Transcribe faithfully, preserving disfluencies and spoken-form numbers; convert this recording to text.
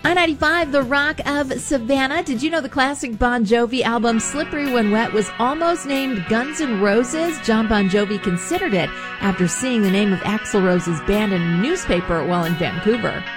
I ninety-five, The Rock of Savannah. Did you know the classic Bon Jovi album Slippery When Wet was almost named Guns N' Roses? John Bon Jovi considered it after seeing the name of Axl Rose's band in a newspaper while in Vancouver.